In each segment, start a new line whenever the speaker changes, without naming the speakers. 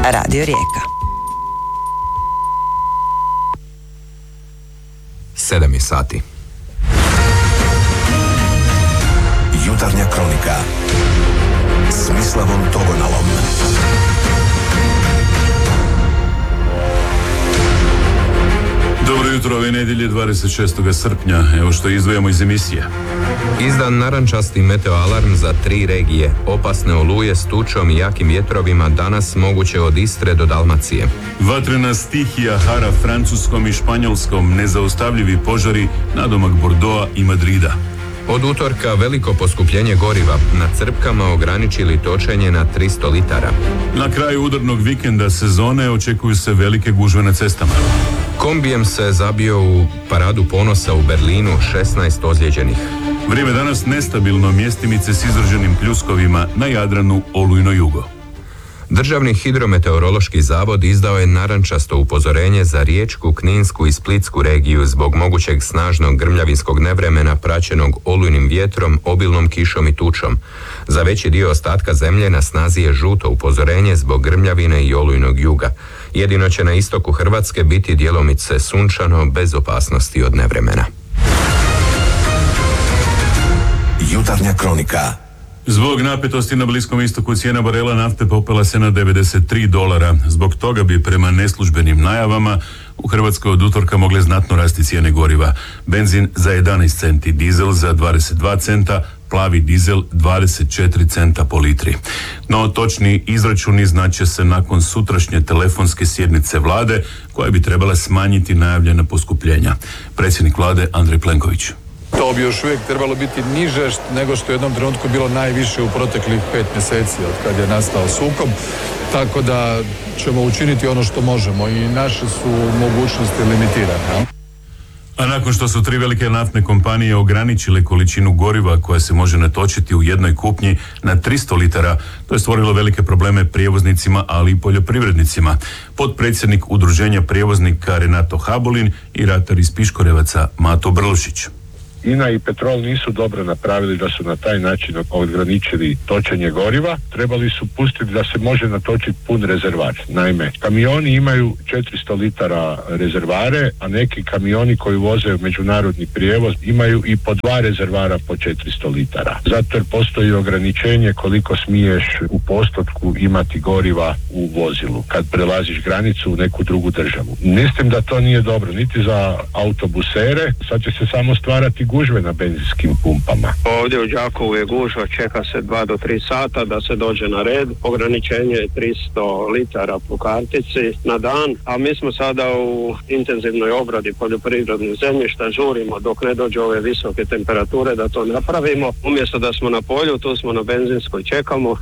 Radio Rijeka.
7 je sati.
Jutarnja kronika s Mislavom Togonalom.
Dobro jutro, ove nedjelje 26. srpnja. Evo što izdvajamo iz emisije.
Izdan narančasti meteoalarm za 3 regije. Opasne oluje s tučom i jakim vjetrovima danas moguće od Istre do Dalmacije.
Vatrena stihija hara Francuskom i Španjolskom, nezaustavljivi požari nadomak Bordeauxa i Madrida.
Od utorka veliko poskupljenje goriva, na crpkama ograničili točenje na 300 litara.
Na kraju udarnog vikenda sezone očekuju se velike gužve na cestama.
Kombijem se zabio u paradu ponosa u Berlinu, 16 ozlijeđenih.
Vrijeme danas nestabilno, mjestimice s izraženim pljuskovima na Jadranu, olujno jugo.
Državni hidrometeorološki zavod izdao je narančasto upozorenje za Riječku, Kninsku i Splitsku regiju zbog mogućeg snažnog grmljavinskog nevremena praćenog olujnim vjetrom, obilnom kišom i tučom. Za veći dio ostatka zemlje na snazi je žuto upozorenje zbog grmljavine i olujnog juga. Jedino će na istoku Hrvatske biti djelomice sunčano bez opasnosti od nevremena.
Jutarnja kronika.
Zbog napetosti na Bliskom istoku cijena barela nafte popela se na $93. Zbog toga bi prema neslužbenim najavama u Hrvatskoj od utorka mogle znatno rasti cijene goriva. Benzin za 11 centi, dizel za 22 centa, plavi dizel 24 centa po litri. No točni izračuni znače se nakon sutrašnje telefonske sjednice vlade koja bi trebala smanjiti najavljena poskupljenja. Predsjednik vlade Andrej Plenković.
To bi još uvijek trebalo biti niže nego što je u jednom trenutku bilo najviše u proteklih 5 mjeseci od kad je nastao sukob. Tako da ćemo učiniti ono što možemo i naše su mogućnosti limitirane.
A nakon što su 3 velike naftne kompanije ograničile količinu goriva koja se može natočiti u jednoj kupnji na 300 litara, to je stvorilo velike probleme prijevoznicima, ali i poljoprivrednicima. Potpredsjednik Udruženja prijevoznika Renato Habulin i ratar iz Piškorevaca Mato Brlušić.
INA i Petrol nisu dobro napravili da su na taj način ograničili točenje goriva. Trebali su pustiti da se može natočiti pun rezervar. Naime, kamioni imaju 400 litara rezervare, a neki kamioni koji voze međunarodni prijevoz imaju i po 2 rezervara po 400 litara. Zato jer postoji ograničenje koliko smiješ u postotku imati goriva u vozilu kad prelaziš granicu u neku drugu državu. Mislim da to nije dobro niti za autobusere, sad će se samo stvarati gužve na benzinskim pumpama.
Ovdje u Đakovu je gužva, čeka se 2 do 3 sata da se dođe na red. Ograničenje je 300 litara po kartici na dan, a mi smo sada u intenzivnoj obradi poljoprivrednih zemljišta, žurimo dok ne dođe ove visoke temperature da to napravimo. Umjesto da smo na polju, tu smo na benzinskoj, čekamo.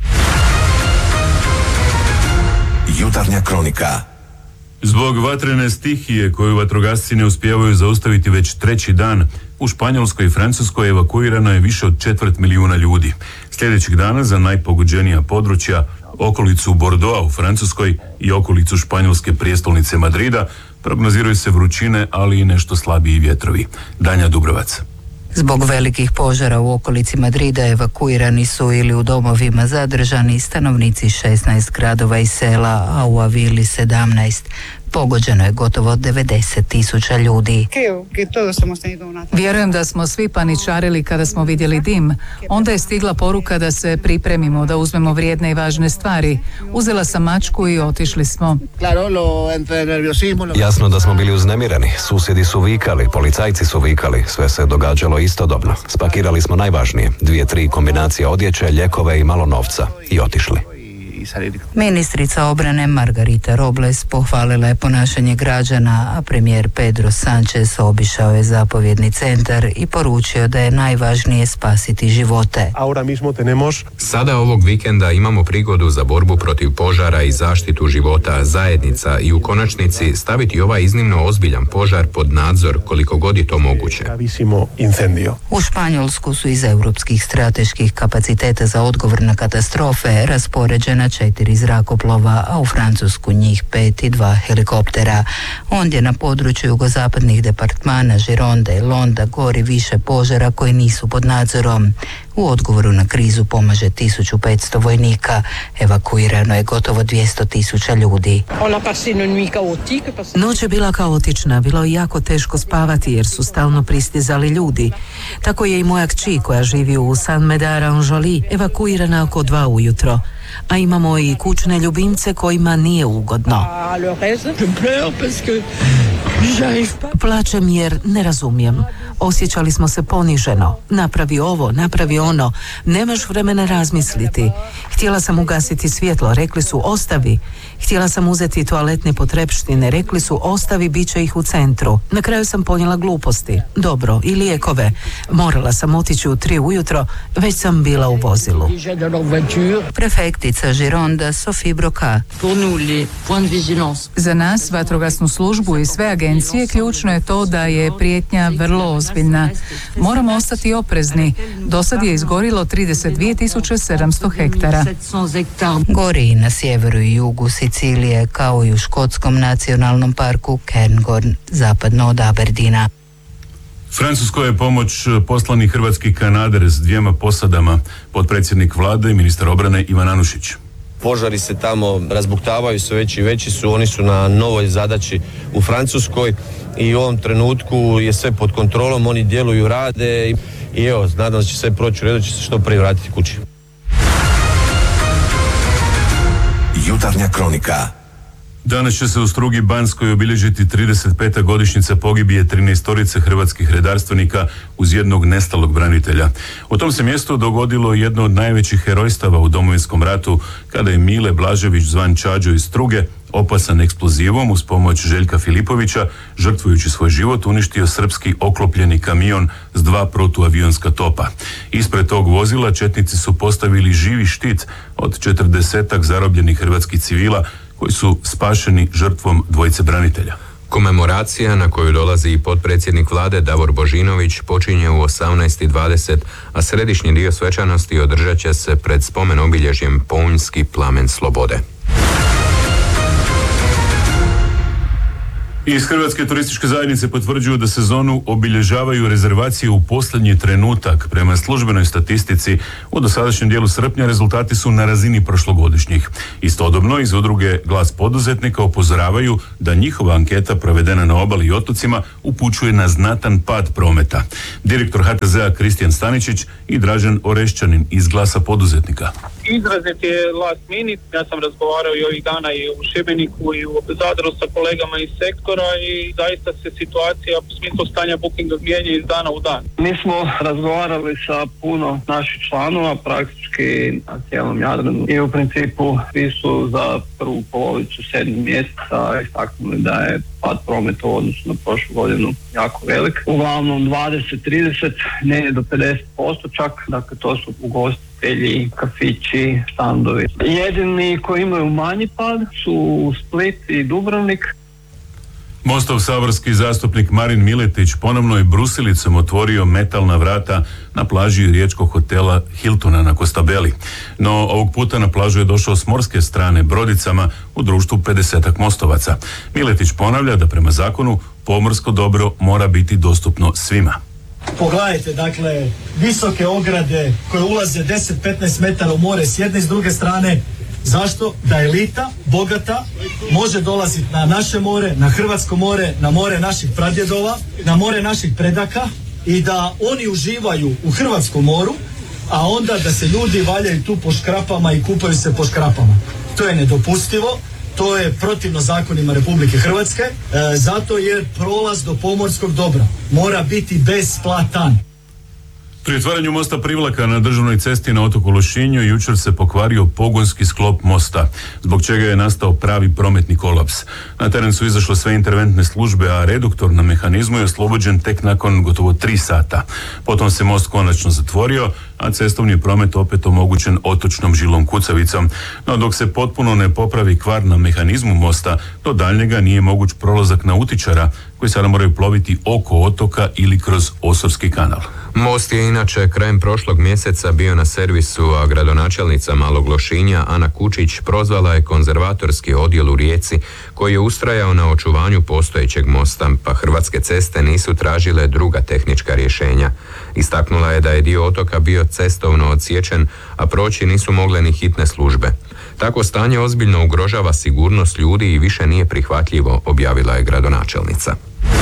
Jutarnja kronika.
Zbog vatrene stihije koju vatrogasci ne uspijevaju zaustaviti već 3. dan, u Španjolskoj i Francuskoj evakuirano je više od 250.000 ljudi. Sljedećeg dana za najpogođenija područja, okolicu Bordeauxa u Francuskoj i okolicu španjolske prijestolnice Madrida, prognoziraju se vrućine, ali i nešto slabiji vjetrovi. Danja Dubrovac.
Zbog velikih požara u okolici Madrida evakuirani su ili u domovima zadržani stanovnici 16 gradova i sela, a u Avili 17. Pogođeno je gotovo 90.000 ljudi.
Vjerujem da smo svi paničarili kada smo vidjeli dim. Onda je stigla poruka da se pripremimo, da uzmemo vrijedne i važne stvari. Uzela sam mačku i otišli smo.
Jasno da smo bili uznemireni. Susjedi su vikali, policajci su vikali. Sve se događalo istodobno. Spakirali smo najvažnije. 2-3 kombinacije odjeće, lijekove i malo novca. I otišli.
Ministrica obrane Margarita Robles pohvalila je ponašanje građana, a premijer Pedro Sánchez obišao je zapovjedni centar i poručio da je najvažnije spasiti živote.
Sada ovog vikenda imamo prigodu za borbu protiv požara i zaštitu života zajednica i u konačnici staviti ovaj iznimno ozbiljan požar pod nadzor koliko god je to moguće.
U Španjolsku su iz europskih strateških kapaciteta za odgovor na katastrofe raspoređena 4 zrakoplova, a u Francusku njih 5 i 2 helikoptera. Ondje na području jugozapadnih departmana Gironde i Londa gori više požara koji nisu pod nadzorom. U odgovoru na krizu pomaže 1500 vojnika. Evakuirano je gotovo 200.000 ljudi.
Noć je bila kaotična, bilo je jako teško spavati jer su stalno pristizali ljudi. Tako je i moja kći koja živi u Saint-Médard-en-Joly evakuirana oko 2 ujutro. A imamo i kućne ljubimce kojima nije ugodno. Plačem jer ne razumijem. Osjećali smo se poniženo. Napravi ovo, napravi ono. Nemaš vremena razmisliti. Htjela sam ugasiti svjetlo, rekli su ostavi. Htjela sam uzeti toaletne potrepštine, rekli su ostavi, bit će ih u centru. Na kraju sam ponijela gluposti. Dobro, i lijekove. Morala sam otići u 3 ujutro, već sam bila u vozilu.
Prefektica Gironda Sophie Broca.
Za nas, vatrogasnu službu i sve agencije, ključno je to da je prijetnja vrlo ozbiljna. Moramo ostati oprezni. Do sad je izgorilo 32.700 hektara.
Gori i na sjeveru i jugu Sicilije, kao i u škotskom nacionalnom parku Cairngorm, zapadno od Aberdeena.
Francuskoj je pomoć poslani hrvatski kanader s 2 posadama, potpredsjednik vlade i ministar obrane Ivan Anušić.
Požari se tamo razbuktavaju, sve veći i veći su, oni su na novoj zadaći u Francuskoj i u ovom trenutku je sve pod kontrolom, oni djeluju, rade i evo, nadam se da će sve proći u redu, će se što prije vratiti kući.
Jutarnja kronika.
Danas će se u Strugi Banskoj obilježiti 35. godišnjica pogibije 13 hrvatskih redarstvenika uz jednog nestalog branitelja. U tom se mjestu dogodilo jedno od najvećih herojstava u Domovinskom ratu, kada je Mile Blažević, zvan Čađo iz Struge, opasan eksplozivom uz pomoć Željka Filipovića, žrtvujući svoj život, uništio srpski oklopljeni kamion s 2 protuavionska topa. Ispred tog vozila četnici su postavili živi štit od 40 zarobljenih hrvatskih civila koji su spašeni žrtvom 2 branitelja.
Komemoracija na koju dolazi i potpredsjednik vlade Davor Božinović počinje u 18:20, a središnji dio svečanosti održat će se pred spomen obilježjem Pounjski plamen slobode.
Iz Hrvatske turističke zajednice potvrđuju da sezonu obilježavaju rezervacije u posljednji trenutak. Prema službenoj statistici u dosadašnjem dijelu srpnja rezultati su na razini prošlogodišnjih. Istodobno iz udruge Glas poduzetnika upozoravaju da njihova anketa provedena na obali i otocima upućuje na znatan pad prometa. Direktor HTZ-a Kristijan Staničić i Dražen Orešćanin iz Glasa poduzetnika.
Izrazit je last minute, ja sam razgovarao i ovih dana i u Šibeniku i u Zadru sa kolegama iz sektora i zaista se situacija u smislu stanja bookinga mijenja iz dana u dan. Mi smo razgovarali sa puno naših članova, praktički na cijelom Jadranu i u principu svi su za prvu polovicu 7. mjeseca istaknuli da je pad prometa u odnosu na prošlu godinu jako velik. Uglavnom 20-30, ne do 50% čak, dakle to su ugostitelji, kafići, štandovi. Jedini koji imaju manji pad su Split i Dubrovnik.
Mostov saborski zastupnik Marin Miletić ponovno je brusilicom otvorio metalna vrata na plaži riječkog hotela Hiltona na Costabelli. No ovog puta na plažu je došao s morske strane brodicama u društvu 50 mostovaca. Miletić ponavlja da prema zakonu pomorsko dobro mora biti dostupno svima.
Pogledajte, dakle, visoke ograde koje ulaze 10-15 metara u more s jedne i s druge strane. Zašto? Da elita, bogata, može dolaziti na naše more, na hrvatsko more, na more naših pradjedova, na more naših predaka i da oni uživaju u hrvatskom moru, a onda da se ljudi valjaju tu po škrapama i kupaju se po škrapama. To je nedopustivo, to je protivno zakonima Republike Hrvatske, zato jer prolaz do pomorskog dobra mora biti besplatan.
Pri otvaranju mosta Privlaka na državnoj cesti na otoku Lošinju jučer se pokvario pogonski sklop mosta, zbog čega je nastao pravi prometni kolaps. Na teren su izašle sve interventne službe, a reduktor na mehanizmu je oslobođen tek nakon gotovo 3 sata. Potom se most konačno zatvorio, a cestovni promet opet omogućen otočnom žilom kucavicom. No dok se potpuno ne popravi kvar na mehanizmu mosta, do daljnjega nije moguć prolazak nautičara koji sada moraju ploviti oko otoka ili kroz Osorski kanal.
Most je inače krajem prošlog mjeseca bio na servisu, a gradonačelnica Malog Lošinja Ana Kučić prozvala je konzervatorski odjel u Rijeci koji je ustrajao na očuvanju postojećeg mosta, pa Hrvatske ceste nisu tražile druga tehnička rješenja. Istaknula je da je dio otoka bio cestovno odsječen, a proći nisu mogle ni hitne službe. Tako stanje ozbiljno ugrožava sigurnost ljudi i više nije prihvatljivo, objavila je gradonačelnica.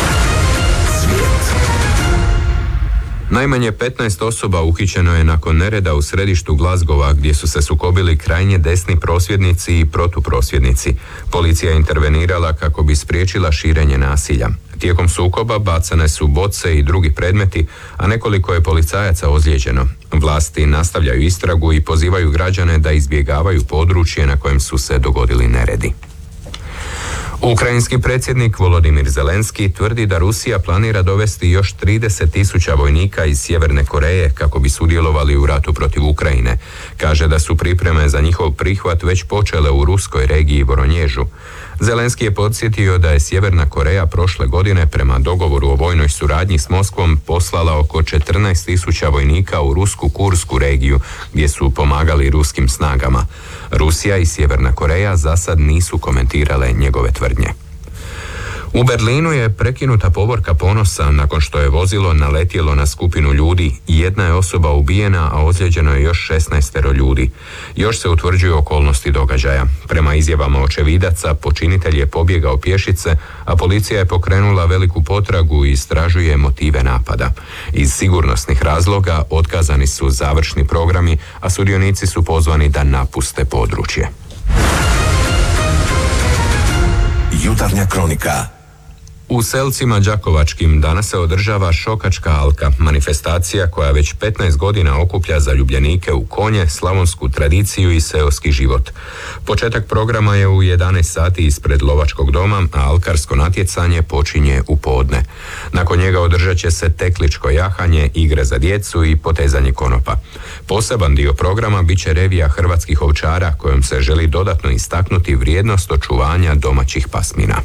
Najmanje 15 osoba uhićeno je nakon nereda u središtu Glasgowa gdje su se sukobili krajnje desni prosvjednici i protuprosvjednici. Policija je intervenirala kako bi spriječila širenje nasilja. Tijekom sukoba bacane su boce i drugi predmeti, a nekoliko je policajaca ozlijeđeno. Vlasti nastavljaju istragu i pozivaju građane da izbjegavaju područje na kojem su se dogodili neredi. Ukrajinski predsjednik Volodimir Zelenski tvrdi da Rusija planira dovesti još 30.000 vojnika iz Sjeverne Koreje kako bi sudjelovali u ratu protiv Ukrajine. Kaže da su pripreme za njihov prihvat već počele u ruskoj regiji Voronježu. Zelenski je podsjetio da je Sjeverna Koreja prošle godine prema dogovoru o vojnoj suradnji s Moskvom poslala oko 14.000 vojnika u rusku Kursku regiju gdje su pomagali ruskim snagama. Rusija i Sjeverna Koreja za sad nisu komentirale njegove tvrdnje. U Berlinu je prekinuta povorka ponosa nakon što je vozilo naletjelo na skupinu ljudi. Jedna je osoba ubijena, a ozlijeđeno je još 16 ljudi. Još se utvrđuju okolnosti događaja. Prema izjavama očevidaca, počinitelj je pobjegao pješice, a policija je pokrenula veliku potragu i istražuje motive napada. Iz sigurnosnih razloga otkazani su završni programi, a sudionici su pozvani da napuste područje.
Jutarnja kronika.
U Selcima Đakovačkim danas se održava Šokačka alka, manifestacija koja već 15 godina okuplja zaljubljenike u konje, slavonsku tradiciju i seoski život. Početak programa je u 11 sati ispred Lovačkog doma, a alkarsko natjecanje počinje u podne. Nakon njega održat će se tekličko jahanje, igre za djecu i potezanje konopa. Poseban dio programa bit će revija hrvatskih ovčara kojom se želi dodatno istaknuti vrijednost očuvanja domaćih pasmina.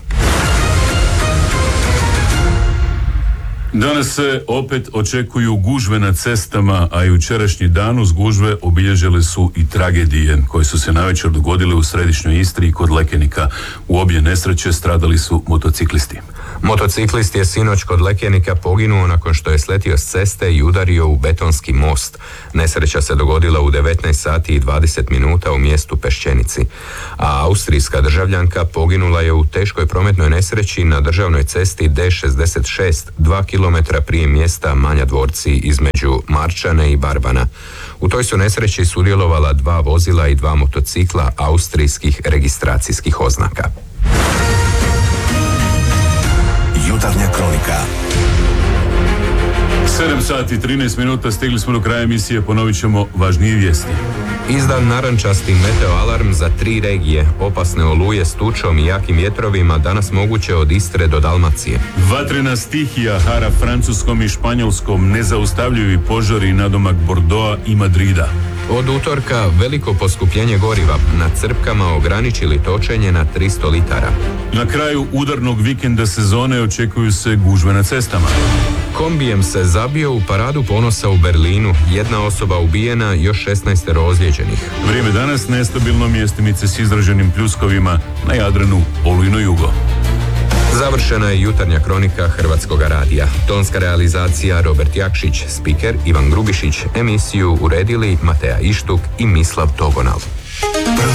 Danas se opet očekuju gužve na cestama, a jučerašnji dan uz gužve obilježile su i tragedije koje su se navečer dogodile u središnjoj Istri i kod Lekenika. U obje nesreće stradali su motociklisti.
Motociklist je sinoć kod Lekenika poginuo nakon što je sletio s ceste i udario u betonski most. Nesreća se dogodila u 19 sati i 20 minuta u mjestu Pešćenici. A austrijska državljanka poginula je u teškoj prometnoj nesreći na državnoj cesti D66, 2 km prije mjesta Manja Dvorci između Marčane i Barbana. U toj su nesreći sudjelovala 2 vozila i 2 motocikla austrijskih registracijskih oznaka.
Jutarnja kronika.
7 sati 13 minuta, stigli smo do kraja emisije, ponovit ćemo važnije vijesti.
Izdan narančasti meteoalarm za 3 regije. Opasne oluje s tučom i jakim vjetrovima danas moguće od Istre do Dalmacije.
Vatrena stihija hara Francuskom i Španjolskom, ne zaustavljuju i požari nadomak Bordeauxa i Madrida.
Od utorka veliko poskupljenje goriva, na crpkama ograničili točenje na 300 litara.
Na kraju udarnog vikenda sezone očekuju se gužve na cestama.
Kombijem se zabio u paradu ponosa u Berlinu, 1 osoba ubijena, još 16 ozlijeđenih.
Vrijeme danas nestabilno, mjestimice s izraženim pljuskovima na Jadranu, olujno jugo.
Završena je jutarnja kronika Hrvatskoga radija. Tonska realizacija Robert Jakšić, spiker Ivan Grubišić, emisiju uredili Mateja Ištuk i Mislav Togonal.